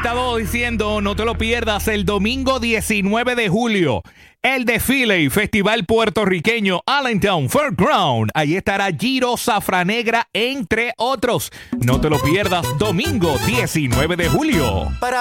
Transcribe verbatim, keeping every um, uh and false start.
estado diciendo, no te lo pierdas, el domingo diecinueve de julio, el desfile y festival puertorriqueño Allentown Fairground. Ahí estará Giro Zafranegra, entre otros. No te lo pierdas, domingo diecinueve de julio. Para